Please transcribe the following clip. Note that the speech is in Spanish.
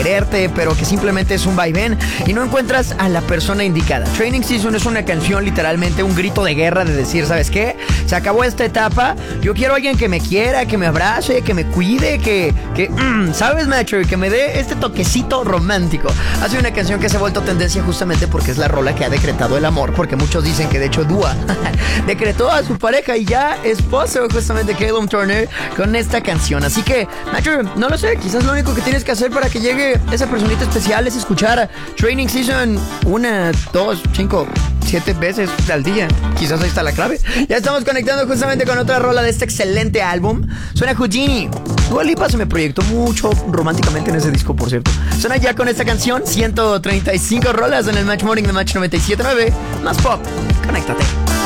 quererte, pero que simplemente es un vaivén y no encuentras a la persona indicada. Training Season es una canción, literalmente un grito de guerra de decir, ¿sabes qué? Se acabó esta etapa, yo quiero a alguien que me quiera, que me abrace, que me cuide, ¿sabes, macho? Que me dé este toquecito romántico. Ha sido una canción que se ha vuelto tendencia justamente porque es la rola que ha decretado el amor, porque muchos dicen que de hecho Dua decretó a su pareja y ya esposo justamente Callum Turner con esta canción. Así que, macho, no lo sé, quizás lo único que tienes que hacer para que llegue esa personita especial es escuchar Training Season 1, 2, 5, 7 veces al día. Quizás ahí está la clave. Ya estamos conectando justamente con otra rola de este excelente álbum. Suena Houdini. Dua Lipa se me proyectó mucho románticamente en ese disco, por cierto. Suena ya con esta canción, 135 rolas en el Match Morning de Match 97.9. Más pop. Conéctate.